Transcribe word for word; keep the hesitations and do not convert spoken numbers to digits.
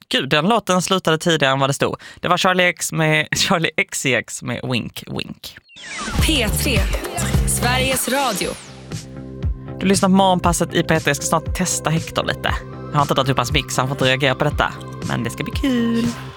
Gud, den låten slutade tidigare än vad det stod. Det var Charlie X med Charlie X C X med Wink Wink. P tre, Sveriges Radio. Du lyssnar på morgonpasset i P tre. Jag ska snart testa Hector lite. Jag har inte dragit upp hans mix, han får inte reagera på detta. Men det ska bli kul.